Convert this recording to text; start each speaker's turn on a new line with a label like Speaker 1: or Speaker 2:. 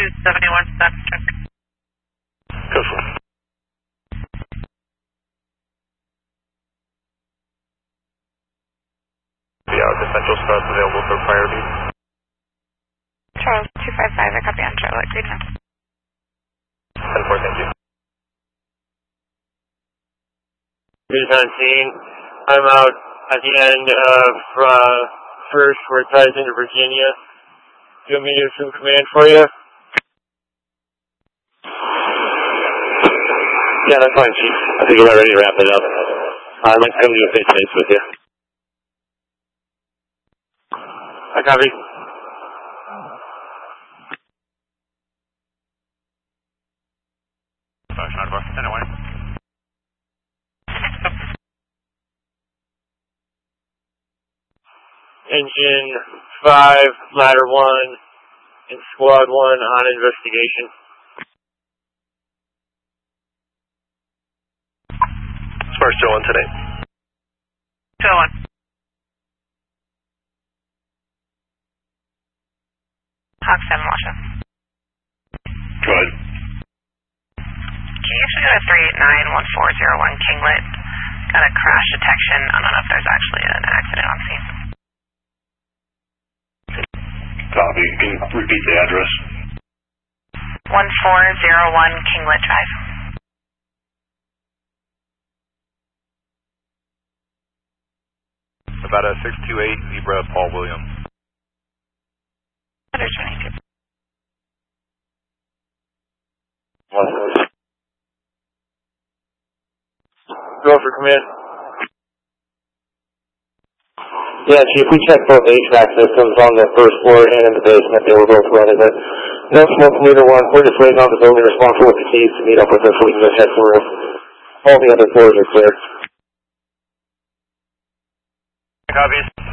Speaker 1: 271 stop check.
Speaker 2: Go for it. Essential spots available for priority.
Speaker 1: Charles 255, I copy on Charlotte, green
Speaker 2: 10-4, thank you.
Speaker 3: I'm out at the end of first where it ties into Virginia. Do you want me to assume command for you?
Speaker 2: Yeah, that's fine, Chief. I think we're ready to wrap it up. I'd like to come to a face-to-face with you.
Speaker 3: I copy. Engine 5, ladder 1, and squad 1 on investigation.
Speaker 2: Spar still on today.
Speaker 1: Still on. Hawk 7, Washa.
Speaker 2: Go ahead.
Speaker 1: Can you actually go to 389-1401 Kinglet? Got a crash detection. I don't know if there's actually an accident on scene.
Speaker 2: Copy. Can you repeat the address?
Speaker 1: 1401 Kinglet Drive.
Speaker 2: About a 628 Zebra Paul Williams.
Speaker 1: 122.
Speaker 3: Go for command.
Speaker 4: Yeah, Chief, we checked both HVAC systems on the first floor and in the basement. They were both running, but no smoke from either one. We're just waiting on the building responsible with the keys to meet up with us so we can just head for the roof. All the other floors are clear.
Speaker 3: Copies.